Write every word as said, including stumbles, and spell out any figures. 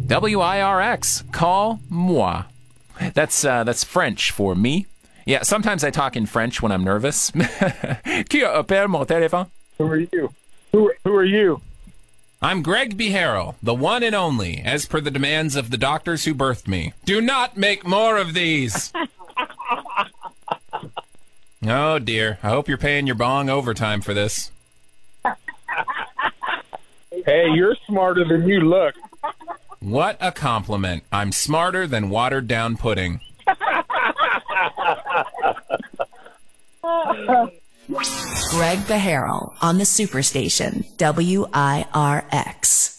W I R X. Call moi. That's uh, that's French for me. Yeah, sometimes I talk in French when I'm nervous. Qui appelle mon téléphone? Who are you? Who, who are you? I'm Greg Beharrell, the one and only, as per the demands of the doctors who birthed me. Do not make more of these! Oh, dear. I hope you're paying your bong overtime for this. Hey, you're smarter than you look. What a compliment. I'm smarter than watered-down pudding. Greg Beharrell on the Superstation, W I R X.